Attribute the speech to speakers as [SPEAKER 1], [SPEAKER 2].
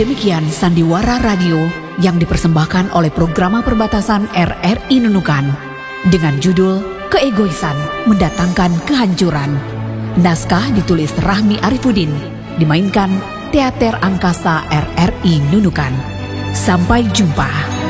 [SPEAKER 1] Demikian Sandiwara Radio yang dipersembahkan oleh Programa Perbatasan RRI Nunukan dengan judul Keegoisan Mendatangkan Kehancuran. Naskah ditulis Rahmi Arifudin, dimainkan Teater Angkasa RRI Nunukan. Sampai jumpa.